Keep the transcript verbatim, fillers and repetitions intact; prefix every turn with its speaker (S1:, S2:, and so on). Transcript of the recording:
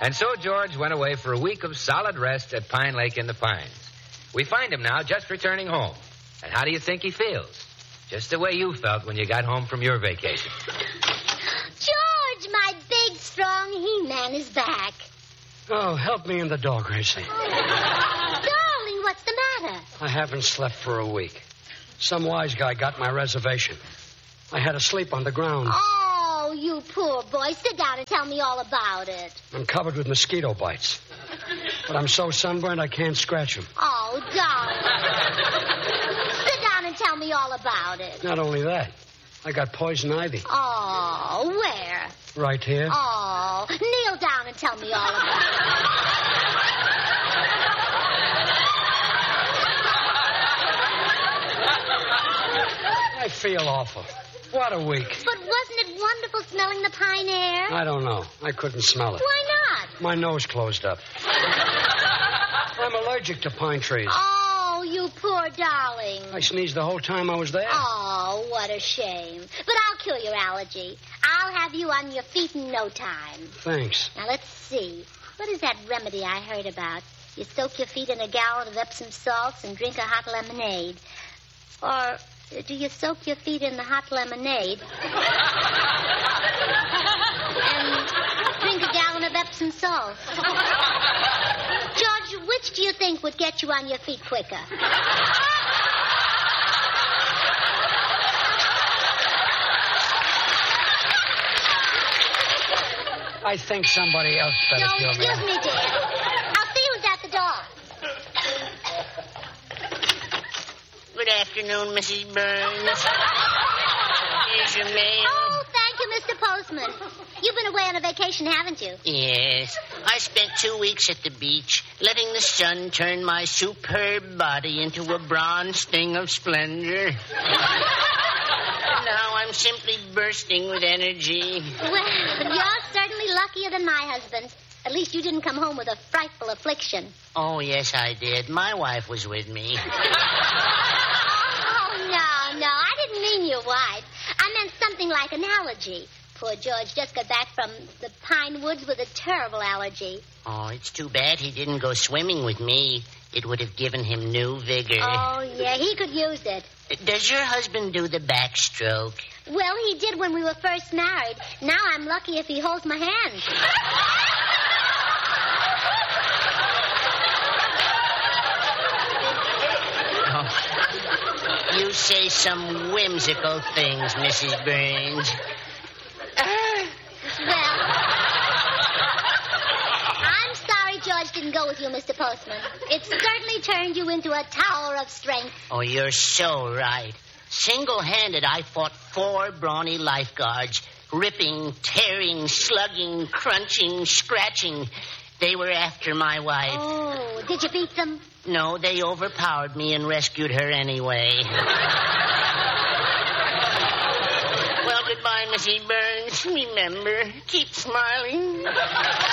S1: And so George went away for a week of solid rest at Pine Lake in the Pines. We find him now just returning home. And how do you think he feels? Just the way you felt when you got home from your vacation.
S2: George, my big, strong He-Man is back.
S3: Oh, help me in the dog racing.
S2: Oh. Darling, what's the matter?
S3: I haven't slept for a week. Some wise guy got my reservation. I had to sleep on the ground.
S2: Oh, you poor boy. Sit down and tell me all about it.
S3: I'm covered with mosquito bites. But I'm so sunburned I can't scratch them.
S2: Oh, darling. Sit down and tell me all about it.
S3: Not only that, I got poison ivy.
S2: Oh, where?
S3: Right here.
S2: Oh, kneel down and tell me all about it.
S3: I feel awful. What a week.
S2: But wasn't it wonderful smelling the pine air?
S3: I don't know. I couldn't smell it.
S2: Why not?
S3: My nose closed up. I'm allergic to pine trees.
S2: Oh, you poor darling.
S3: I sneezed the whole time I was there.
S2: Oh, what a shame. But I'll cure your allergy. I'll have you on your feet in no time.
S3: Thanks.
S2: Now, let's see. What is that remedy I heard about? You soak your feet in a gallon of Epsom salts and drink a hot lemonade. Or do you soak your feet in the hot lemonade and drink a gallon of Epsom salts? George, which do you think would get you on your feet quicker?
S3: I think somebody else better
S2: No,
S3: kill me.
S2: excuse me, dear. I'll see who's at the door.
S4: Good afternoon, Missus Burns. Here's your mail.
S2: Oh, thank you, Mister Postman. You've been away on a vacation, haven't you?
S4: Yes. I spent two weeks at the beach, letting the sun turn my superb body into a bronze thing of splendor. Now I'm simply bursting with energy.
S2: Well, you're certainly luckier than my husband. At least you didn't come home with a frightful affliction.
S4: Oh, yes, I did. My wife was with me.
S2: Oh, no, no. I didn't mean your wife. I meant something like an allergy. Poor George just got back from the pine woods with a terrible allergy.
S4: Oh, it's too bad he didn't go swimming with me. It would have given him new vigor.
S2: Oh, yeah, he could use it.
S4: Does your husband do the backstroke?
S2: Well, he did when we were first married. Now I'm lucky if he holds my hand.
S4: Oh, you say some whimsical things, Missus Burns.
S2: Well, I'm sorry George didn't go with you, Mister Postman. It certainly turned you into a tower of strength.
S4: Oh, you're so right. Single-handed, I fought four brawny lifeguards, ripping, tearing, slugging, crunching, scratching. They were after my wife.
S2: Oh, did you beat them?
S4: No, they overpowered me and rescued her anyway. Well, goodbye, Missus Burns. Remember, keep smiling.